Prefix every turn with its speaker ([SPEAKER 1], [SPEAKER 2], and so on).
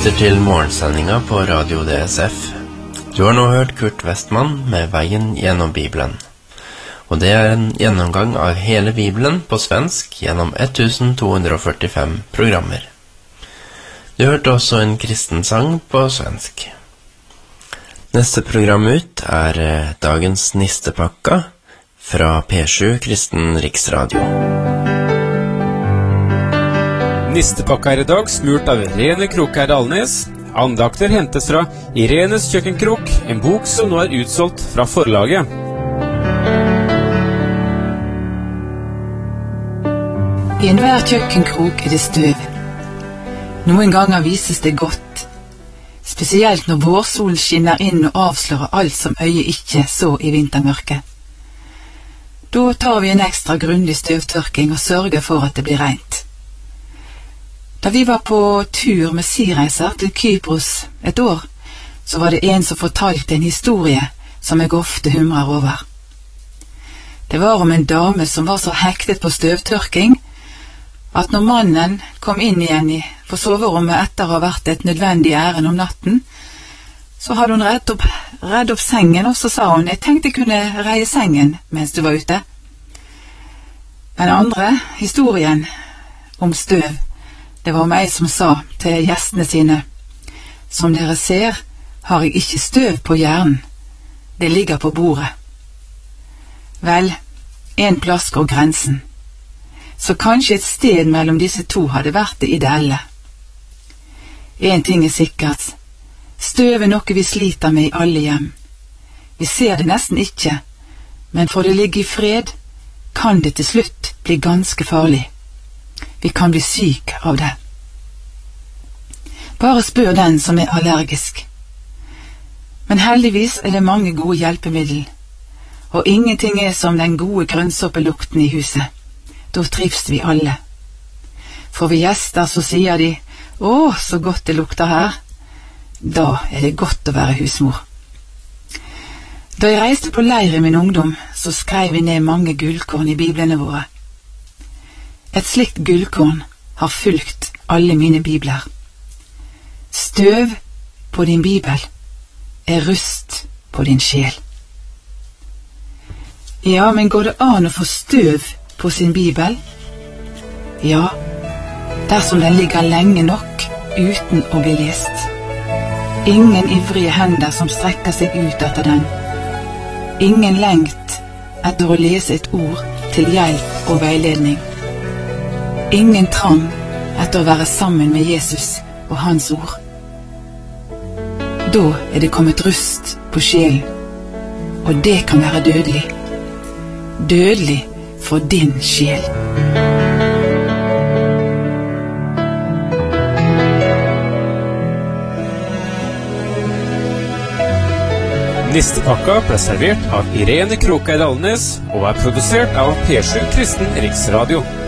[SPEAKER 1] lytter til morgensendinga på Radio DSF. Du har nå hørt Kurt Westman med Veien gjennom Bibelen. Og det er en gjennomgang av hele Bibelen på svensk gjennom 1245 programmer. Du hørte også en kristen sang på svensk. Neste program ut er dagens Nistepakka fra P7 Kristen Riksradio.
[SPEAKER 2] Nistepakka er i dag smurt av Irene Krokær Alnes. Andakter hentes fra Irenes kjøkkenkrok, en bok som nå er utsolgt fra forlaget.
[SPEAKER 3] I enhver kjøkkenkrok er det støv. Noen ganger vises det godt, spesielt når vårsolen skinner inn og avslører alt som øyet ikke så i vintermørket. Da tar vi en ekstra grundig støvtørking og sørger for at det blir rent. Da vi var på tur med sireiser til Kypros et år, så var det en som fortalte en historie som jeg ofte humrer over. Det var om en dame som var så hektet på støvtørking at når mannen kom inn igjen på soverommet etter å ha vært et nødvendig ærend om natten, så hadde hun redd opp sengen, og så sa hun: «Jeg tenkte jeg kunne reie sengen mens du var ute.» Den andre historien om støv, det var meg som sa til gjestene sine: «Som dere ser, har jeg ikke støv på hjernen. Det ligger på bordet.» Vel, en plass går grensen. Så kanskje et sted mellom disse to hadde vært det ideelle. En ting er sikkert: støv er noe vi sliter med i alle hjem. Vi ser det nesten ikke, men for det ligger i fred, kan det til slutt bli ganske farlig. Vi kan bli syk av det. Bare spør den som er allergisk. Men heldigvis er det mange gode hjelpemiddel, og ingenting er som den gode grønnsoppelukten i huset. Da trives vi alle. Får vi gjester, så sier de: «Å, så godt det lukter her.» Da er det godt å være husmor. Da jeg reiste på leir i min ungdom, så skrev vi ned mange gullkorn i biblene våre. Et slikt gullkorn har fulgt alle mine bibler. Støv på din bibel er rust på din sjel. Ja, men går det an å få støv på sin bibel? Ja, dersom den ligger lenge nok uten å bli lest. Ingen ivrige hender som strekker seg ut etter den. Ingen lengt etter å lese et ord til hjelp og veiledning. Ingen trang etter å være sammen med Jesus og hans ord. Da er det kommet rust på sjelen, og det kan være dødelig. Dødelig for din sjel.
[SPEAKER 2] Nistepakka ble servert av Irene Krokær Alnes og er produsert av P7 Kristen Riksradio.